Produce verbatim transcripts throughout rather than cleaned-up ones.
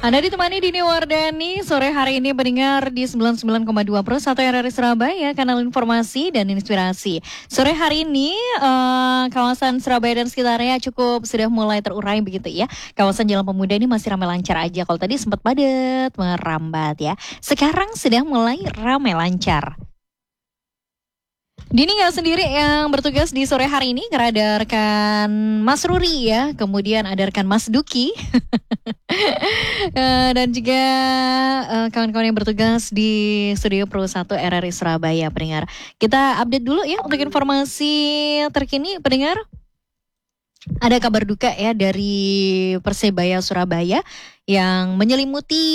Anda ditemani Dini Wardani sore hari ini mendengar di sembilan puluh sembilan koma dua Pro satu R R I Surabaya, kanal informasi dan inspirasi. Sore hari ini uh, kawasan Surabaya dan sekitarnya cukup sudah mulai terurai begitu ya. Kawasan Jalan Pemuda ini masih ramai lancar aja. Kalau tadi sempat padat, merambat ya. Sekarang sudah mulai ramai lancar. Dini nggak sendiri yang bertugas di sore hari ini, karena ada rekan Mas Ruri ya, kemudian ada rekan Mas Duki, dan juga uh, kawan-kawan yang bertugas di studio Pro satu R R I Surabaya, pendengar. Kita update dulu ya untuk informasi terkini, pendengar. Ada kabar duka ya dari Persebaya Surabaya yang menyelimuti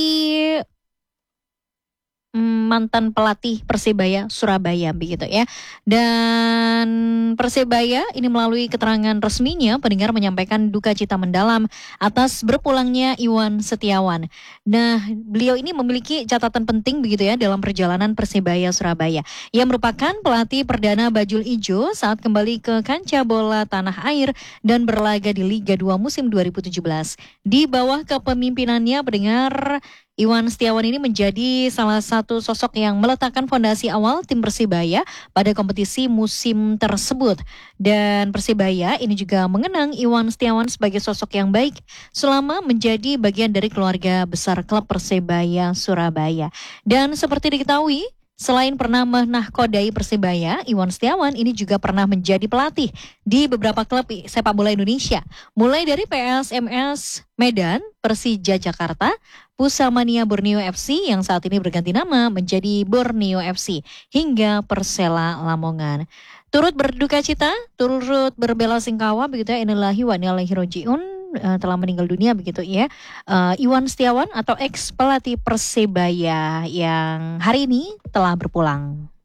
mantan pelatih Persebaya Surabaya begitu ya. Dan Persebaya ini melalui keterangan resminya, pendengar, menyampaikan duka cita mendalam atas berpulangnya Iwan Setiawan. Nah, beliau ini memiliki catatan penting begitu ya dalam perjalanan Persebaya Surabaya. Ia merupakan pelatih perdana Bajul Ijo saat kembali ke kancah bola tanah air dan berlaga di Liga dua musim dua ribu tujuh belas. Di bawah kepemimpinannya, pendengar, Iwan Setiawan ini menjadi salah satu sosok yang meletakkan fondasi awal tim Persebaya pada kompetisi musim tersebut. Dan Persebaya ini juga mengenang Iwan Setiawan sebagai sosok yang baik selama menjadi bagian dari keluarga besar klub Persebaya Surabaya. Dan seperti diketahui, selain pernah menahkodai Persebaya, Iwan Setiawan ini juga pernah menjadi pelatih di beberapa klub sepak bola Indonesia. Mulai dari P S M S Medan, Persija Jakarta, Pusamania Borneo F C yang saat ini berganti nama menjadi Borneo F C, hingga Persela Lamongan. Turut berduka cita, turut berbela sungkawa begitu ya, innalillahi wa inna ilaihi raji'un, uh, telah meninggal dunia begitu ya. Uh, Iwan Setiawan atau ex pelatih Persebaya yang hari ini telah berpulang.